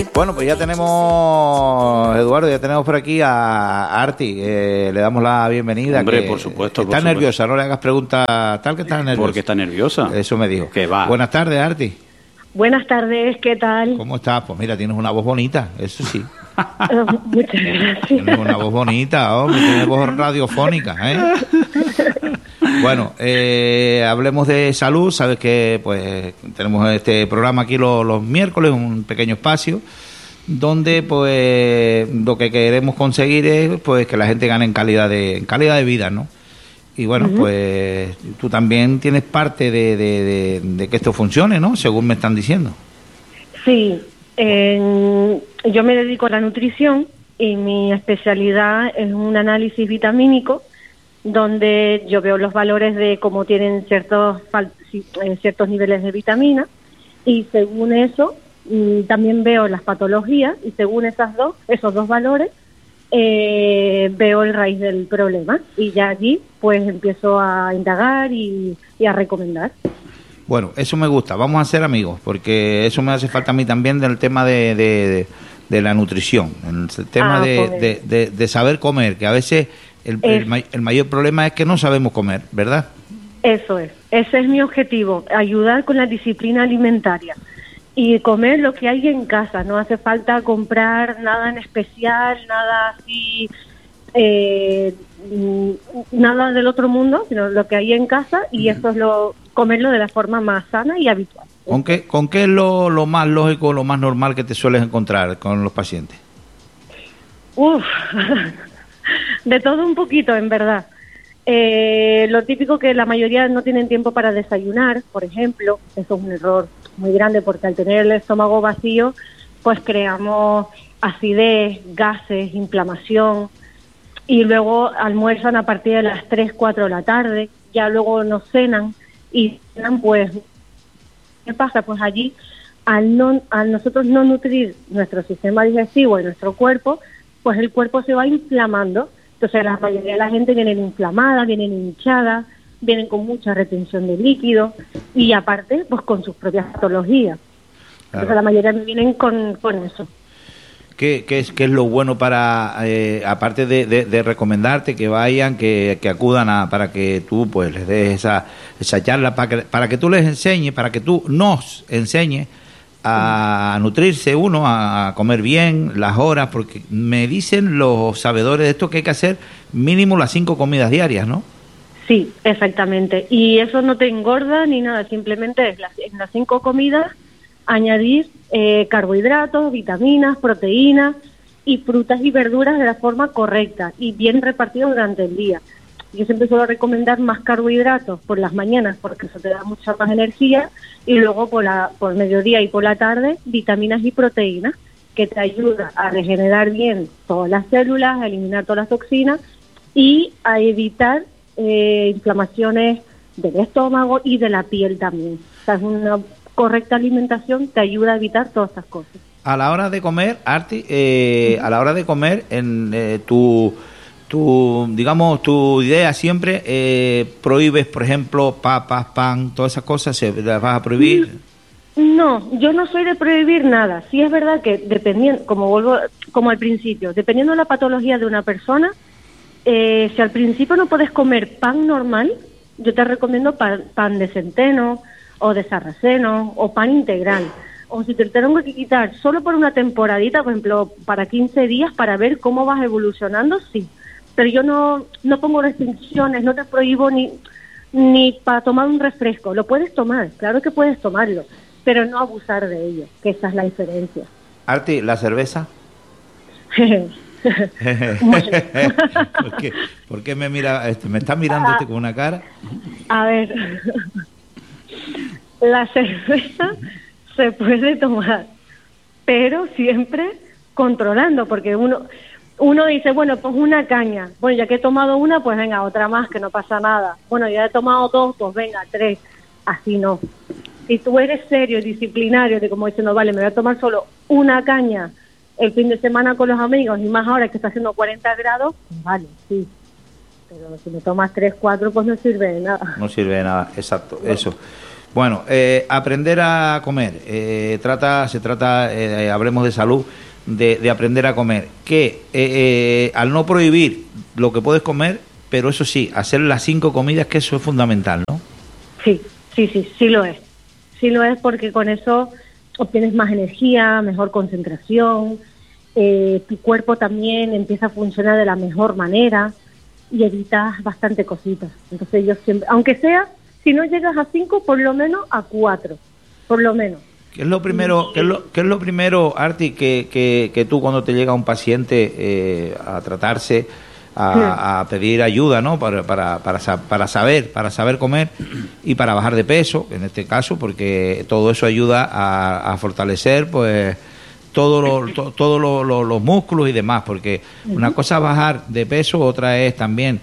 Bueno, pues ya tenemos, Eduardo, ya tenemos por aquí a Arti. Le damos la bienvenida. Hombre, por supuesto. Está nerviosa, no le hagas preguntas tal que está nerviosa. Porque está nerviosa. Eso me dijo. Que va. Buenas tardes, Arti. Buenas tardes, ¿qué tal? ¿Cómo estás? Pues mira, tienes una voz bonita, eso sí. Muchas gracias. Tienes una voz bonita, hombre, tienes voz radiofónica, ¿eh? Bueno, hablemos de salud. Sabes que pues tenemos este programa aquí los miércoles, un pequeño espacio donde pues lo que queremos conseguir es pues que la gente gane en calidad de vida, ¿no? Y bueno, pues tú también tienes parte de que esto funcione, ¿no? Según me están diciendo. Sí, yo me dedico a la nutrición y mi especialidad es un análisis vitamínico donde yo veo los valores de cómo tienen ciertos niveles de vitamina y según eso también veo las patologías y según esos dos valores veo el raíz del problema y ya allí pues empiezo a indagar y a recomendar. Bueno, eso me gusta, vamos a ser amigos, porque eso me hace falta a mí también del tema de la nutrición, el tema de saber comer, que a veces el mayor problema es que no sabemos comer, ¿verdad? Eso es, ese es mi objetivo, ayudar con la disciplina alimentaria y comer lo que hay en casa, no hace falta comprar nada en especial, nada así, nada del otro mundo, sino lo que hay en casa y eso es comerlo de la forma más sana y habitual. ¿Con qué es lo más lógico, lo más normal que te sueles encontrar con los pacientes? De todo un poquito, en verdad. Lo típico que la mayoría no tienen tiempo para desayunar, por ejemplo, eso es un error muy grande porque al tener el estómago vacío, pues creamos acidez, gases, inflamación y luego almuerzan a partir de las 3, 4 de la tarde, ya luego no cenan y cenan pues, ¿qué pasa? Pues allí al nosotros no nutrir nuestro sistema digestivo y nuestro cuerpo, pues el cuerpo se va inflamando. Entonces la mayoría de la gente vienen inflamada, vienen hinchada, vienen con mucha retención de líquido y aparte pues con sus propias patologías. Claro. Entonces la mayoría vienen con eso. ¿Qué es lo bueno para, aparte de recomendarte que vayan, que acudan para que tú pues les des esa charla, para que tú les enseñes, para que tú nos enseñes a nutrirse uno, a comer bien, las horas, porque me dicen los sabedores de esto que hay que hacer mínimo las 5 comidas diarias, ¿no? Sí, exactamente. Y eso no te engorda ni nada, simplemente es en las 5 comidas añadir carbohidratos, vitaminas, proteínas y frutas y verduras de la forma correcta y bien repartidos durante el día. Yo siempre suelo recomendar más carbohidratos por las mañanas porque eso te da mucha más energía y luego por mediodía y por la tarde vitaminas y proteínas que te ayudan a regenerar bien todas las células, a eliminar todas las toxinas y a evitar inflamaciones del estómago y de la piel también. O sea, es una correcta alimentación te ayuda a evitar todas estas cosas. A la hora de comer, Arti, a la hora de comer, en tu idea siempre prohíbes, por ejemplo, papas, pan, todas esas cosas, ¿las vas a prohibir? No, yo no soy de prohibir nada. Sí es verdad que dependiendo, como al principio, dependiendo de la patología de una persona, si al principio no puedes comer pan normal, yo te recomiendo pan de centeno o de sarraceno o pan integral. O si te tengo que quitar solo por una temporadita, por ejemplo, para 15 días para ver cómo vas evolucionando, sí. Pero yo no pongo restricciones, no te prohíbo ni para tomar un refresco. Lo puedes tomar, claro que puedes tomarlo, pero no abusar de ello, que esa es la diferencia. Arti, ¿la cerveza? ¿Por qué me mira? Me está mirando con una cara. A ver, la cerveza se puede tomar, pero siempre controlando, porque uno dice, bueno, pues una caña. Bueno, ya que he tomado una, pues venga, otra más, que no pasa nada. Bueno, ya he tomado 2, pues venga, 3. Así no. Si tú eres serio y disciplinario, de como diciendo, vale, me voy a tomar solo una caña el fin de semana con los amigos, y más ahora que está haciendo 40 grados, pues vale, sí. Pero si me tomas 3, 4, pues no sirve de nada. No sirve de nada, exacto, eso. Bueno, aprender a comer. Hablemos de salud, de aprender a comer. Que al no prohibir lo que puedes comer, pero eso sí, hacer las 5 comidas, que eso es fundamental, ¿no? Sí lo es. Sí lo es, porque con eso obtienes más energía, mejor concentración, tu cuerpo también empieza a funcionar de la mejor manera y evitas bastante cositas. Entonces yo siempre, aunque sea, si no llegas a 5, por lo menos a 4, por lo menos. ¿Qué es lo primero, qué es lo primero, Arti, que tú, cuando te llega un paciente a tratarse, a pedir ayuda, ¿no? Para saber comer y para bajar de peso, en este caso, porque todo eso ayuda a fortalecer, pues, todos los músculos y demás, porque una cosa es bajar de peso, otra es también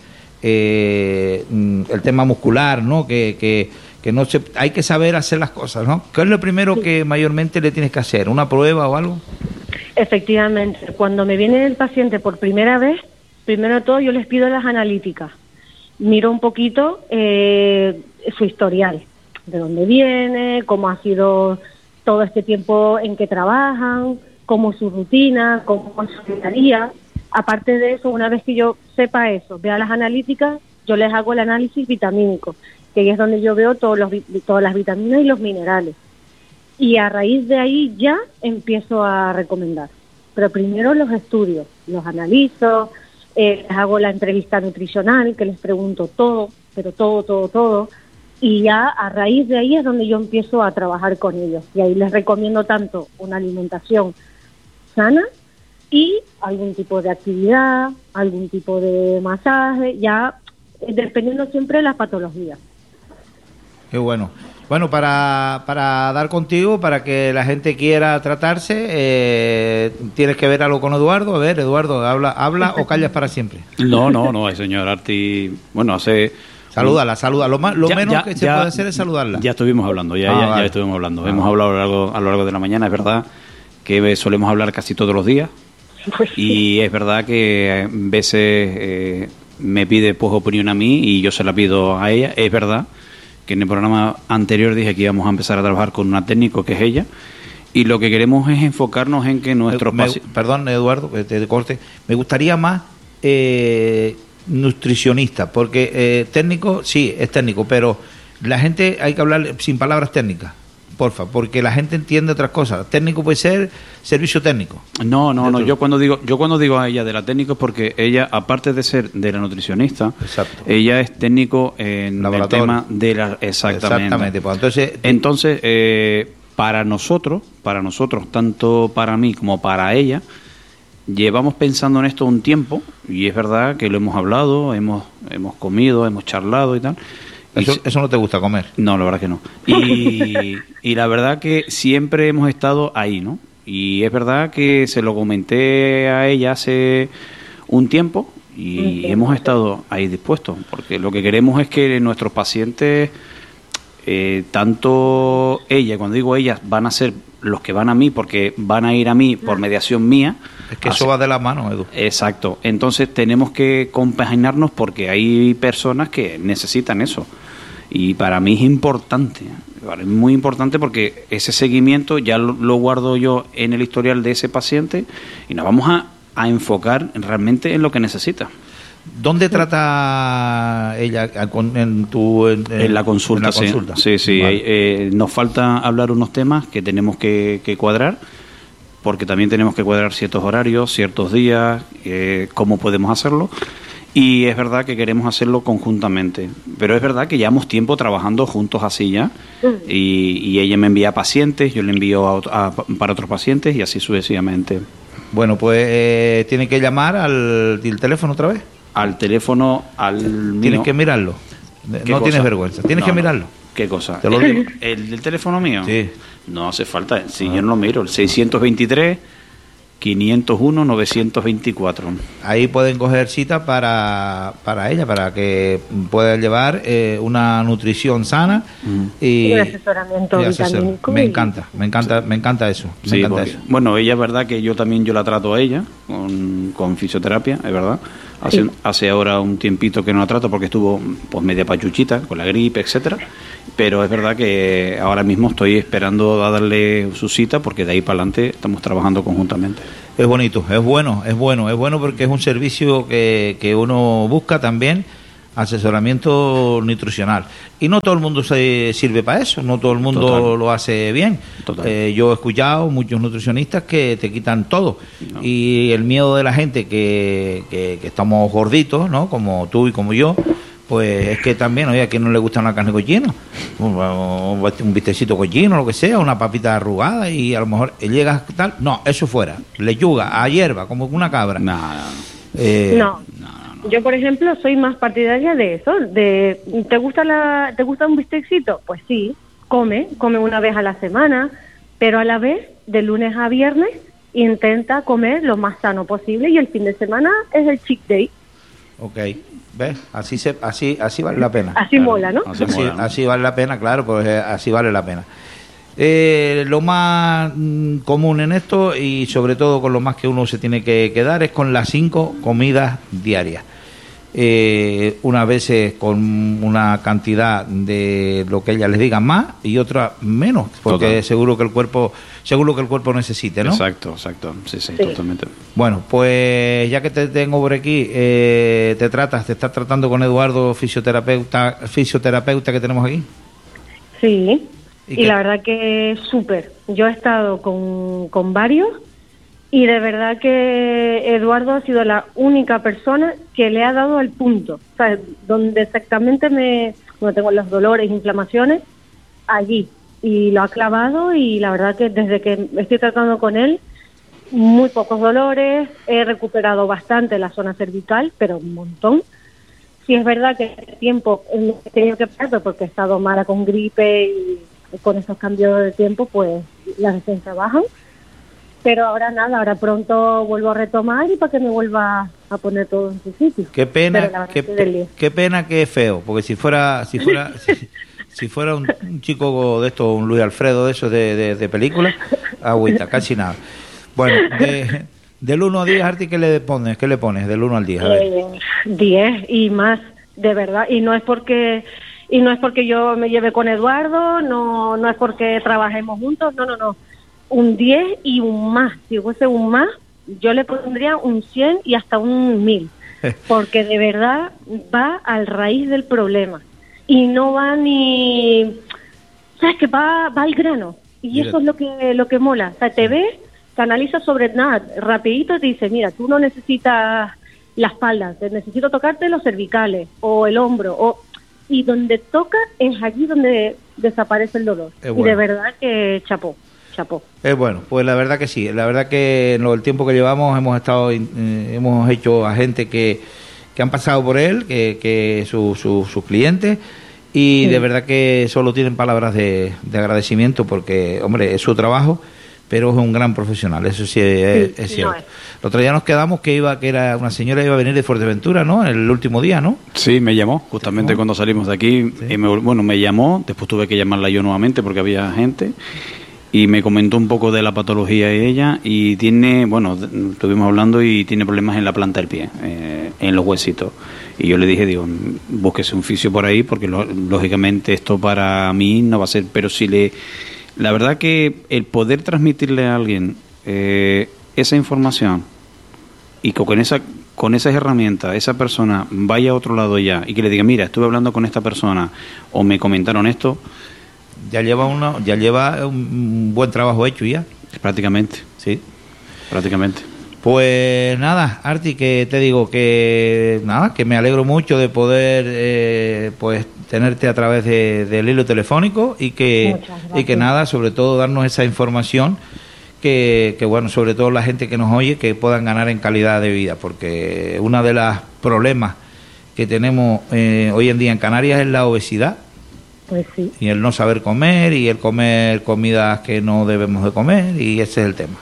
el tema muscular, ¿no? Que no se, hay que saber hacer las cosas, ¿no? ¿Qué es lo primero que mayormente le tienes que hacer? ¿Una prueba o algo? Efectivamente, cuando me viene el paciente por primera vez, primero de todo yo les pido las analíticas. Miro un poquito su historial, de dónde viene, cómo ha sido todo este tiempo en que trabajan, cómo es su rutina, cómo es su día a día. Aparte de eso, una vez que yo sepa eso, vea las analíticas, yo les hago el análisis vitamínico, que ahí es donde yo veo todas las vitaminas y los minerales. Y a raíz de ahí ya empiezo a recomendar. Pero primero los estudios, los analizo, les hago la entrevista nutricional, que les pregunto todo, pero todo. Y ya a raíz de ahí es donde yo empiezo a trabajar con ellos. Y ahí les recomiendo tanto una alimentación sana y algún tipo de actividad, algún tipo de masaje, ya dependiendo siempre de las patologías. Qué bueno. Bueno, para dar contigo, para que la gente quiera tratarse, tienes que ver algo con Eduardo. A ver, Eduardo, habla o callas para siempre. No, el señor Arti, bueno, hace... Salúdala. Lo menos que se puede hacer es saludarla. Ya estuvimos hablando, ya estuvimos hablando. Hemos hablado a lo largo de la mañana, es verdad que solemos hablar casi todos los días. Y es verdad que a veces me pide pues opinión a mí y yo se la pido a ella. Es verdad que en el programa anterior dije que íbamos a empezar a trabajar con una técnico que es ella, y lo que queremos es enfocarnos en que nuestros pacientes... Perdón, Eduardo, que te corte. Me gustaría más nutricionista, porque técnico, sí, es técnico, pero la gente hay que hablar sin palabras técnicas, porfa, porque la gente entiende otras cosas. Técnico puede ser servicio técnico. No. Yo cuando digo a ella de la técnico es porque ella, aparte de ser de la nutricionista, exacto, ella es técnico en el tema de la... Exactamente. Pues entonces para nosotros, tanto para mí como para ella, llevamos pensando en esto un tiempo, y es verdad que lo hemos hablado, hemos comido, hemos charlado y tal. Eso no te gusta comer. No, la verdad que no. Y la verdad que siempre hemos estado ahí, ¿no? Y es verdad que se lo comenté a ella hace un tiempo y hemos estado ahí dispuestos, porque lo que queremos es que nuestros pacientes, tanto ella, cuando digo ellas, van a ser los que van a mí, porque van a ir a mí por mediación mía. Es que eso va de la mano, Edu. Exacto. Entonces tenemos que compaginarnos, porque hay personas que necesitan eso. Y para mí es importante, es muy importante, porque ese seguimiento ya lo guardo yo en el historial de ese paciente y nos vamos a enfocar realmente en lo que necesita. ¿Dónde trata ella? En la consulta. Sí. Vale. Nos falta hablar unos temas que tenemos que cuadrar, porque también tenemos que cuadrar ciertos horarios, ciertos días, cómo podemos hacerlo. Y es verdad que queremos hacerlo conjuntamente, pero es verdad que llevamos tiempo trabajando juntos así ya, y ella me envía pacientes, yo le envío para otros pacientes y así sucesivamente. Bueno, pues tiene que llamar al teléfono otra vez. Al teléfono, mío. Tienes que mirarlo, no tienes vergüenza, tienes que mirarlo. ¿Qué cosa? Te lo digo. ¿El teléfono mío? Sí. No hace falta, si yo no lo miro, el 623... 501 924. Ahí pueden coger cita para ella, para que pueda llevar una nutrición sana y un asesoramiento vitamínico. Me encanta eso. Sí, bueno, ella es verdad que yo la trato a ella con fisioterapia, es verdad. Hace ahora un tiempito que no la trato porque estuvo pues media pachuchita con la gripe, etcétera. Pero es verdad que ahora mismo estoy esperando a darle su cita, porque de ahí para adelante estamos trabajando conjuntamente. Es bonito, es bueno porque es un servicio que uno busca también, asesoramiento nutricional. Y no todo el mundo se sirve para eso, no todo el mundo Total. Lo hace bien. Yo he escuchado muchos nutricionistas que te quitan todo. No. Y el miedo de la gente que estamos gorditos, ¿no? Como tú y como yo, pues es que también, oye, a quien no le gusta la carne cochina, un bistecito cochino, lo que sea, una papita arrugada y a lo mejor llegas tal, no, eso fuera, lechuga, a hierba, como una cabra. No. Yo, por ejemplo, soy más partidaria de eso, ¿te gusta un bistecito? Pues sí, come una vez a la semana, pero a la vez, de lunes a viernes, intenta comer lo más sano posible y el fin de semana es el cheat day. Okay. ¿Ves? Así vale la pena. Así mola, ¿no? Así vale la pena, claro, pues así vale la pena. Lo más común en esto, y sobre todo con lo más que uno se tiene que quedar, es con las 5 comidas diarias. Unas veces con una cantidad de lo que ellas les digan más y otras menos, porque Total. seguro que el cuerpo necesite, ¿no? Exacto, sí, totalmente. Bueno, pues ya que te tengo por aquí, te estás tratando con Eduardo, fisioterapeuta que tenemos aquí. Sí, y la verdad que súper. Yo he estado con varios y de verdad que Eduardo ha sido la única persona que le ha dado el punto. O sea, donde exactamente cuando tengo los dolores, inflamaciones, allí. Y lo ha clavado y la verdad que desde que estoy tratando con él, muy pocos dolores, he recuperado bastante la zona cervical, pero un montón. Sí es verdad que el tiempo he tenido que parar porque he estado mala con gripe y con esos cambios de tiempo, pues las defensas bajan. Pero ahora nada, pronto vuelvo a retomar y para que me vuelva a poner todo en su sitio. Qué pena, qué pena que es feo, porque si fuera un chico de esto, un Luis Alfredo de esos de película, agüita, casi nada. Bueno, del 1 a 10, Arti, ¿qué le pones del 1 al 10? A ver. 10 y más, de verdad, y no es porque yo me lleve con Eduardo, no es porque trabajemos juntos, no. Un 10 y un más. Si fuese un más, yo le pondría un 100 y hasta un 1000. Porque de verdad va al raíz del problema. Y no va ni... ¿Sabes? Que va al grano. Y mira, eso es lo que mola. O sea, te ves, te analiza sobre nada. Rapidito te dice, mira, tú no necesitas la espalda, te necesito tocarte los cervicales o el hombro. Y donde toca es allí donde desaparece el dolor. Bueno. Y de verdad que chapó. Bueno, pues la verdad que sí, la verdad que en el tiempo que llevamos hemos hecho a gente que han pasado por él, que sus clientes, y sí, de verdad que solo tienen palabras de agradecimiento porque, hombre, es su trabajo, pero es un gran profesional, eso sí es cierto. No es. El otro día nos quedamos que era una señora iba a venir de Fuerteventura, ¿no? El último día, ¿no? Sí, me llamó, justamente cuando salimos de aquí, sí. Me llamó, después tuve que llamarla yo nuevamente porque había gente. Y me comentó un poco de la patología de ella y estuvimos hablando y tiene problemas en la planta del pie, en los huesitos. Y yo le dije, búsquese un fisio por ahí porque lógicamente esto para mí no va a ser, pero la verdad que el poder transmitirle a alguien esa información y que con esas herramientas esa persona vaya a otro lado ya y que le diga, mira, estuve hablando con esta persona o me comentaron esto, ya lleva un buen trabajo hecho ya. Prácticamente. Sí. Prácticamente. Pues nada, Arti, que te digo que me alegro mucho de poder pues tenerte a través del hilo telefónico y que nada, sobre todo darnos esa información que bueno, sobre todo la gente que nos oye, que puedan ganar en calidad de vida, porque uno de los problemas que tenemos hoy en día en Canarias es la obesidad. Pues sí. Y el no saber comer y el comer comidas que no debemos de comer, y ese es el tema.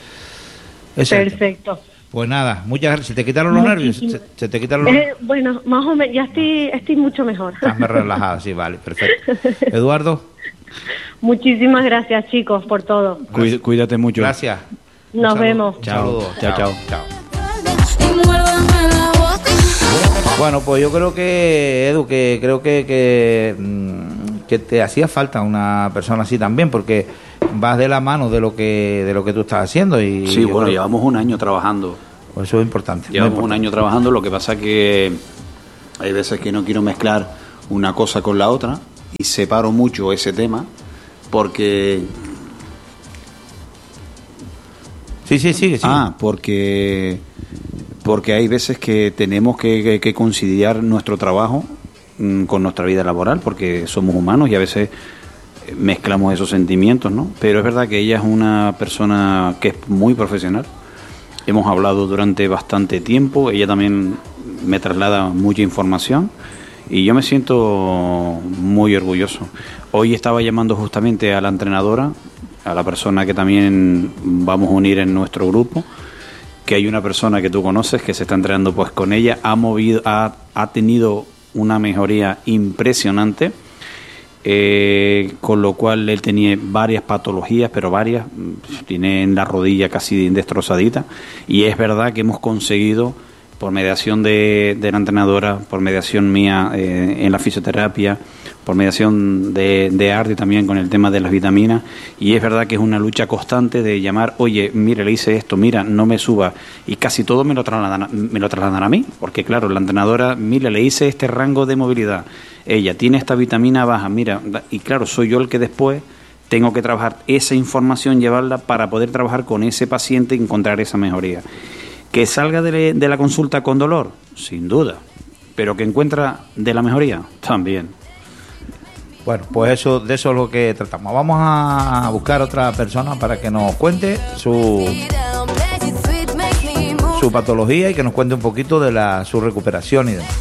Perfecto. Pues nada, muchas gracias. ¿Se te quitaron los nervios? ¿Se te quitaron los nervios? Bueno, más o menos, ya estoy mucho mejor. Estás más relajada, sí, vale, perfecto. Eduardo. Muchísimas gracias, chicos, por todo. Cuídate mucho. Gracias. Nos vemos. Chao. Chao. Bueno, pues yo creo que, Edu, que que te hacía falta una persona así también, porque vas de la mano de lo que tú estás haciendo. Y sí, bueno, llevamos un año trabajando. Pues eso es importante. Llevamos un año trabajando, lo que pasa que hay veces que no quiero mezclar una cosa con la otra y separo mucho ese tema porque... Sí. Porque hay veces que tenemos que conciliar nuestro trabajo con nuestra vida laboral, porque somos humanos y a veces mezclamos esos sentimientos, ¿no? Pero es verdad que ella es una persona que es muy profesional. Hemos hablado durante bastante tiempo, ella también me traslada mucha información y yo me siento muy orgulloso. Hoy estaba llamando justamente a la entrenadora, a la persona que también vamos a unir en nuestro grupo, que hay una persona que tú conoces que se está entrenando pues con ella, ha tenido una mejoría impresionante, con lo cual él tenía varias patologías, pero varias, tiene en la rodilla casi destrozadita, y es verdad que hemos conseguido, por mediación de la entrenadora, por mediación mía en la fisioterapia, por mediación de Ardi también con el tema de las vitaminas, y es verdad que es una lucha constante de llamar, oye, mire, le hice esto, mira, no me suba, y casi todo me lo trasladan a mí, porque claro, la entrenadora, mire, le hice este rango de movilidad, ella tiene esta vitamina baja, mira, y claro, soy yo el que después tengo que trabajar esa información, llevarla para poder trabajar con ese paciente y encontrar esa mejoría. ¿Que salga de la consulta con dolor? Sin duda. ¿Pero que encuentra de la mejoría? También. Bueno, pues de eso es lo que tratamos. Vamos a buscar otra persona para que nos cuente su patología y que nos cuente un poquito de su recuperación y demás.